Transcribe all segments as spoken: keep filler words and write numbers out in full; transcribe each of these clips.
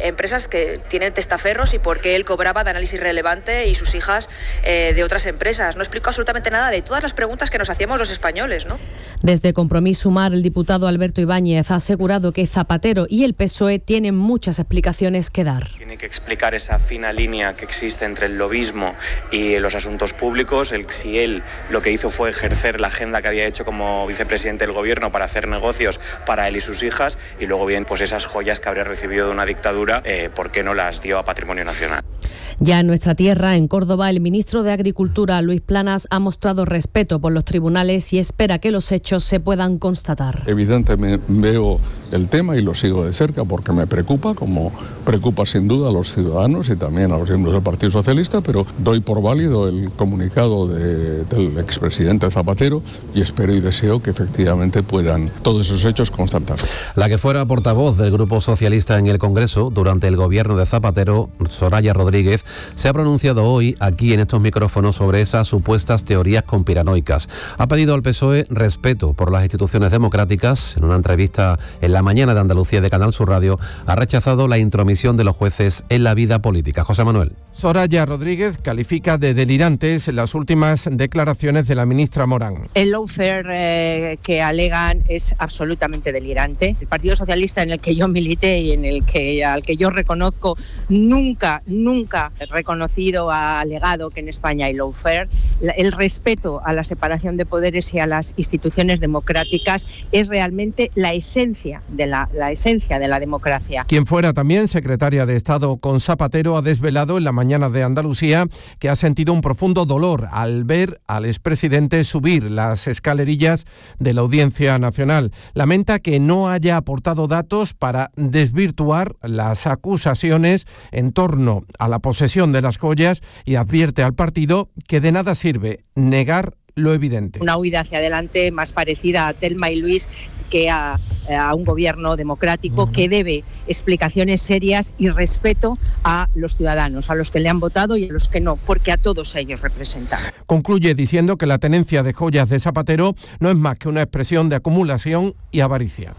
empresas que tienen testaferros y por qué él cobraba de análisis relevante y sus hijas eh, de otras empresas. No explicó absolutamente nada de todas las preguntas que nos hacíamos los españoles, ¿no? Desde Compromís Sumar, el diputado Alberto Ibáñez ha asegurado que Zapatero y el P S O E tienen muchas explicaciones que dar. Tiene que explicar esa fina línea que existe entre el lobismo y los asuntos públicos, el, si él lo que hizo fue ejercer la agenda que había hecho como vicepresidente del gobierno para hacer negocios para él y sus hijas, y luego bien, pues esas joyas que habría recibido de una dictadura, eh, ¿por qué no las dio a Patrimonio Nacional? Ya en nuestra tierra, en Córdoba, el ministro de Agricultura, Luis Planas, ha mostrado respeto por los tribunales y espera que los hechos se puedan constatar. Evidentemente veo el tema y lo sigo de cerca porque me preocupa, como preocupa sin duda a los ciudadanos y también a los miembros del Partido Socialista, pero doy por válido el comunicado de, del expresidente Zapatero y espero y deseo que efectivamente puedan todos esos hechos constatarse. La que fuera portavoz del Grupo Socialista en el Congreso durante el gobierno de Zapatero, Soraya Rodríguez, se ha pronunciado hoy aquí en estos micrófonos sobre esas supuestas teorías conspiranoicas. Ha pedido al P S O E respeto por las instituciones democráticas. En una entrevista en la mañana de Andalucía de Canal Sur Radio, ha rechazado la intromisión de los jueces en la vida política. José Manuel. Soraya Rodríguez califica de delirantes las últimas declaraciones de la ministra Morán. El lawfare eh, que alegan es absolutamente delirante. El Partido Socialista, en el que yo milité y en el que al que yo reconozco, nunca, nunca reconocido, ha alegado que en España hay lawfare. El respeto a la separación de poderes y a las instituciones democráticas es realmente la esencia de la, la esencia de la democracia. Quien fuera también secretaria de Estado con Zapatero ha desvelado en la mañana de Andalucía que ha sentido un profundo dolor al ver al expresidente subir las escalerillas de la Audiencia Nacional. Lamenta que no haya aportado datos para desvirtuar las acusaciones en torno a la posesión de las joyas y advierte al partido que de nada sirve negar lo evidente. Una huida hacia adelante más parecida a Thelma y Luis que a, a un gobierno democrático uh-huh. que debe explicaciones serias y respeto a los ciudadanos, a los que le han votado y a los que no, porque a todos ellos representan. Concluye diciendo que la tenencia de joyas de Zapatero no es más que una expresión de acumulación y avaricia.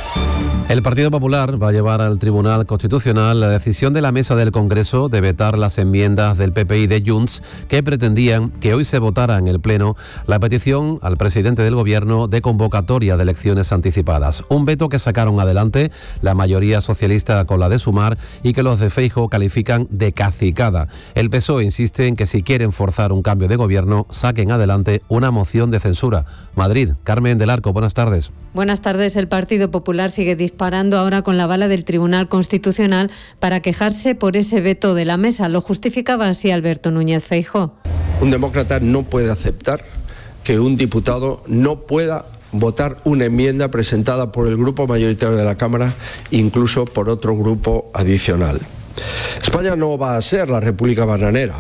El Partido Popular va a llevar al Tribunal Constitucional la decisión de la mesa del Congreso de vetar las enmiendas del P P y de Junts que pretendían que hoy se votara en el Pleno la petición al presidente del Gobierno de convocatoria de elecciones anticipadas. Un veto que sacaron adelante la mayoría socialista con la de Sumar y que los de Feijóo califican de cacicada. El P S O E insiste en que si quieren forzar un cambio de gobierno, saquen adelante una moción de censura. Madrid, Carmen del Arco, buenas tardes. Buenas tardes. El Partido Popular sigue disparando ahora con la bala del Tribunal Constitucional para quejarse por ese veto de la mesa. Lo justificaba así Alberto Núñez Feijóo. Un demócrata no puede aceptar que un diputado no pueda votar una enmienda presentada por el grupo mayoritario de la Cámara, incluso por otro grupo adicional. España no va a ser la República Bananera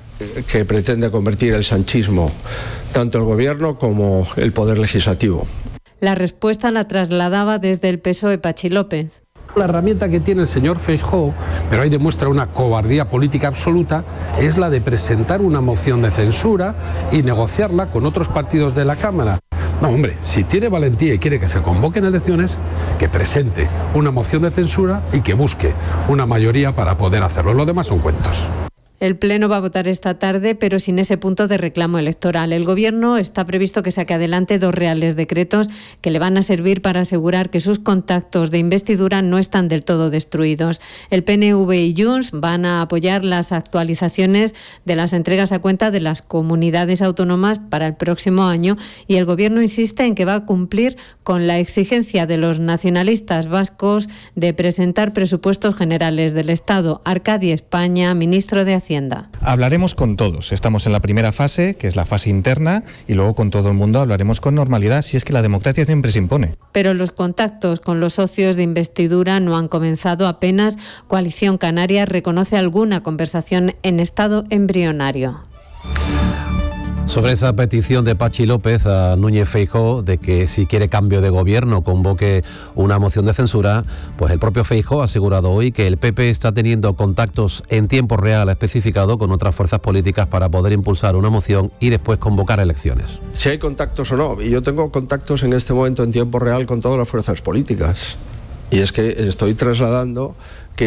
que pretende convertir el sanchismo, tanto el Gobierno como el Poder Legislativo. La respuesta la trasladaba desde el P S O E Patxi López. La herramienta que tiene el señor Feijóo, pero ahí demuestra una cobardía política absoluta, es la de presentar una moción de censura y negociarla con otros partidos de la Cámara. No, hombre, si tiene valentía y quiere que se convoquen elecciones, que presente una moción de censura y que busque una mayoría para poder hacerlo. Lo demás son cuentos. El Pleno va a votar esta tarde, pero sin ese punto de reclamo electoral. El Gobierno está previsto que saque adelante dos reales decretos que le van a servir para asegurar que sus contactos de investidura no están del todo destruidos. El P N V y Junts van a apoyar las actualizaciones de las entregas a cuenta de las comunidades autónomas para el próximo año y el Gobierno insiste en que va a cumplir con la exigencia de los nacionalistas vascos de presentar presupuestos generales del Estado. Arcadi España, ministro de Hacienda. Hablaremos con todos. Estamos en la primera fase, que es la fase interna, y luego con todo el mundo hablaremos con normalidad, si es que la democracia siempre se impone. Pero los contactos con los socios de investidura no han comenzado apenas. Coalición Canaria reconoce alguna conversación en estado embrionario. Sobre esa petición de Patxi López a Núñez Feijóo de que si quiere cambio de gobierno convoque una moción de censura, pues el propio Feijóo ha asegurado hoy que el P P está teniendo contactos en tiempo real, ha especificado, con otras fuerzas políticas para poder impulsar una moción y después convocar elecciones. Si hay contactos o no, y yo tengo contactos en este momento en tiempo real con todas las fuerzas políticas, y es que estoy trasladando